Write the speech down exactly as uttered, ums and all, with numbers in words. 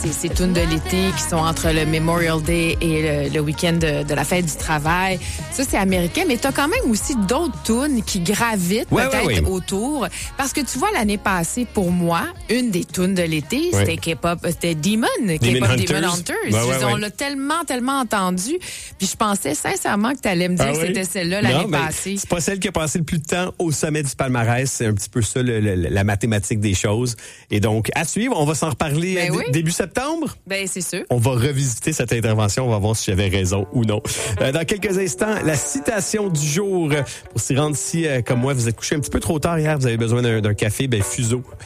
ces, ces tunes de l'été qui sont entre le Memorial Day et le, le week-end de, de la fête du travail. Ça, c'est américain, mais t'as quand même aussi d'autres tunes qui gravitent ouais, peut-être ouais, ouais. autour. Parce que tu vois, l'année passée, pour moi, une des tunes de l'été, ouais. c'était K-pop, c'était Demon, Demon K-pop Hunters. Demon Hunters. Ouais, ouais, on ouais. l'a tellement, tellement entendu. Puis je pensais sincèrement que t'allais me dire Ah que oui? c'était celle-là l'année non, mais passée. C'est pas celle qui a passé le plus de temps au sommet du palmarès. C'est un petit peu ça, le, le, la mathématique des choses. Et donc, à suivre, on va s'en reparler Ben d- oui. début septembre. Ben, c'est sûr. On va revisiter cette intervention. On va voir si j'avais raison ou non. Euh, dans quelques instants, la citation du jour. Pour s'y rendre, si, euh, comme moi, vous êtes couché un petit peu trop tard hier, vous avez besoin d'un, d'un café, ben, Fuseau.